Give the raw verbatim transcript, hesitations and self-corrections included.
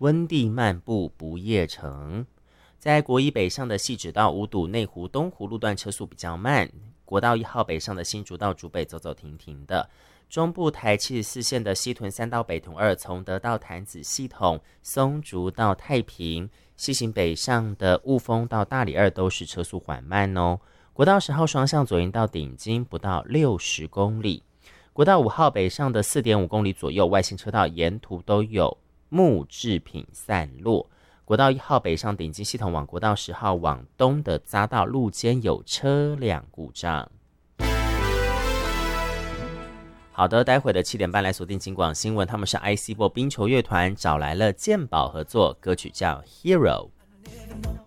温地漫步不夜城。在国一北上的汐止到五堵内湖东湖路段车速比较慢，国道一号北上的新竹到竹北走走停停的。中部台七十四线的西屯三到北屯二，从德到潭子系统，松竹到太平，西行北上的雾峰到大里二都是车速缓慢哦。国道十号双向左营到顶金不到六十公里，国道五号北上的 四点五公里左右，外线车道沿途都有木制品散落。国道一号北上顶金系统往国道十号往东的匝道路肩有车辆故障。好的，待会的七点半来锁定警广新闻，他们是 I C 波冰球乐团找来了健保合作，歌曲叫 Hero。